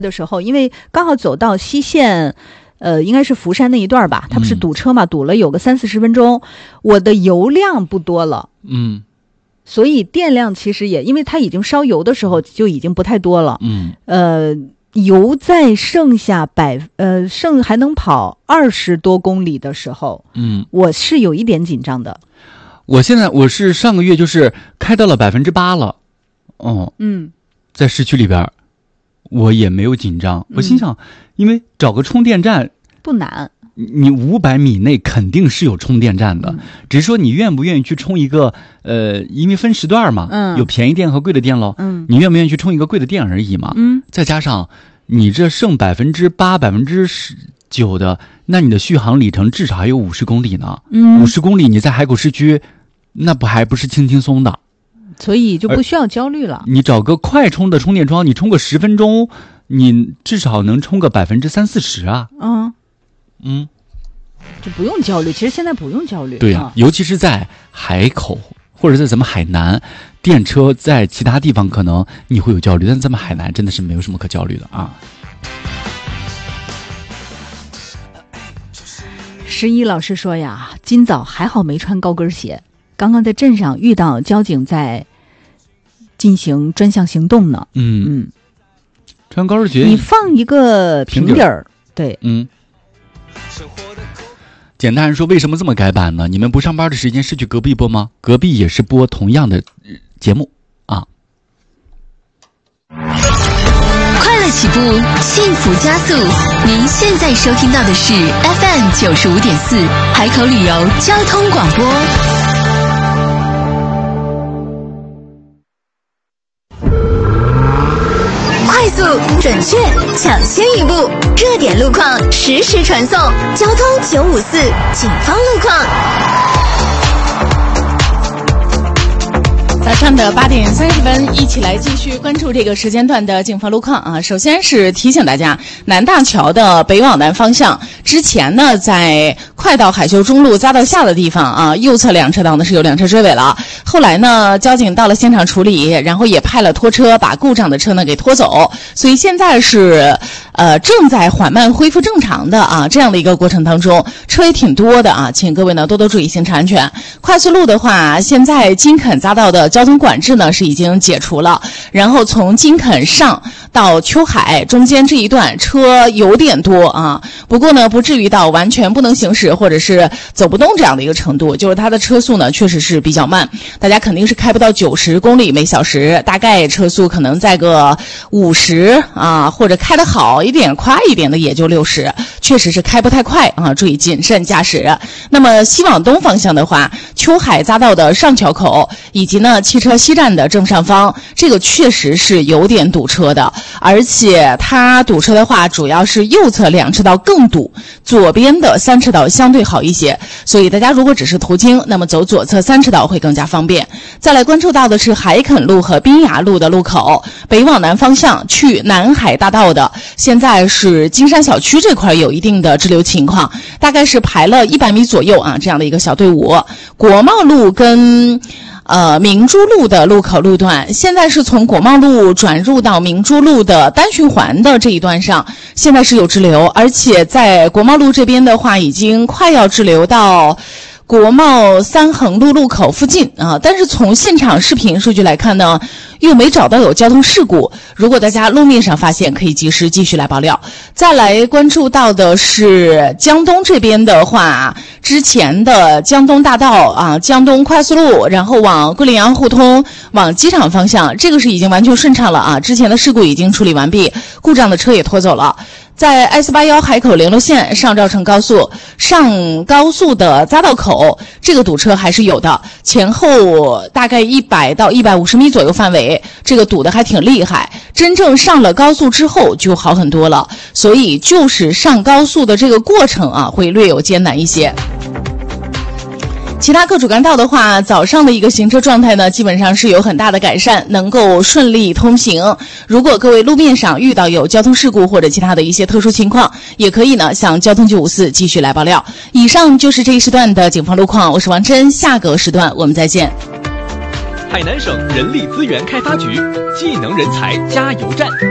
的时候，因为刚好走到西线，应该是福山那一段吧，它不是堵车嘛，堵了有个30-40分钟，我的油量不多了，所以电量其实也，因为它已经烧油的时候就已经不太多了，油在剩下还能跑20多公里的时候，我是有一点紧张的。 我是上个月就是开到了8%了，在市区里边。我也没有紧张，我心想，因为找个充电站不难， 你500米内肯定是有充电站的，只是说你愿不愿意去充一个，因为分时段嘛，有便宜电和贵的电喽，你愿不愿意去充一个贵的电而已嘛，再加上你这剩8%、9%的，那你的续航里程至少还有50公里呢，50公里你在海口市区，那还不是轻轻松的。 所以就不需要焦虑了。 你找个快充的充电桩，你充个10分钟，你至少能充个30-40%啊。 就不用焦虑。其实现在不用焦虑。 对呀，尤其是在海口或者在咱们海南，电车在其他地方可能你会有焦虑，但咱们海南真的是没有什么可焦虑的啊。 11老师说呀，今早还好没穿高跟鞋，刚刚在镇上遇到交警在进行专项行动呢。 穿高跟鞋， 你放一个平底儿，对， 简单说，为什么这么改版呢？你们不上班的时间是去隔壁播吗？隔壁也是播同样的节目啊。 快乐起步，幸福加速。您现在收听到的是 FM 95.4海口旅游交通广播。快速、准确、抢先一步，热点路况实时传送。交通954警方路况。 早上的8点30分，一起来继续关注这个时间段的警方路况啊。首先是提醒大家，南大桥的北往南方向，之前呢在快到海秀中路匝道下的地方啊，右侧两车道呢是有2车追尾了。后来呢，交警到了现场处理，然后也派了拖车把故障的车呢给拖走，所以现在是正在缓慢恢复正常的啊这样的一个过程当中，车也挺多的啊，请各位呢多多注意行车安全。快速路的话，现在金肯匝道的交通管制呢是已经解除了，然后从金肯上到秋海中间这一段车有点多啊，不过呢不至于到完全不能行驶或者是走不动这样的一个程度，就是它的车速呢确实是比较慢，大家肯定是开不到90公里每小时，大概车速可能在个50啊，或者开得好一点快一点的也就60，确实是开不太快啊，注意谨慎驾驶。那么西往东方向的话，秋海匝道的上桥口以及呢汽车西站的正上方，这个确实是有点堵车的，而且它堵车的话主要是右侧2车道更堵，左边的3车道相对好一些，所以大家如果只是途经，那么走左侧3车道会更加方便。再来关注到的是海肯路和滨雅路的路口，北往南方向去南海大道的，现在是金山小区这块有一定的滞留情况，大概是排了100米左右啊这样的一个小队伍。国贸路跟明珠路的路口路段，现在是从国贸路转入到明珠路的单循环的这一段上，现在是有滞留，而且在国贸路这边的话，已经快要滞留到国贸3横路路口附近啊，但是从现场视频数据来看呢，又没找到有交通事故。如果大家路面上发现，可以及时继续来爆料。再来关注到的是江东这边的话，之前的江东大道啊，江东快速路，然后往桂林洋互通往机场方向，这个是已经完全顺畅了啊，之前的事故已经处理完毕，故障的车也拖走了。在 S81海口联络线上赵城高速上高速的匝道口，这个堵车还是有的，前后大概100到150米左右范围，这个堵得还挺厉害。真正上了高速之后就好很多了，所以就是上高速的这个过程啊，会略有艰难一些。其他各主干道的话，早上的一个行车状态呢，基本上是有很大的改善，能够顺利通行。如果各位路面上遇到有交通事故或者其他的一些特殊情况，也可以呢向交通954继续来爆料。以上就是这一时段的警方路况，我是王真，下个时段我们再见。 海南省人力资源开发局技能人才加油站。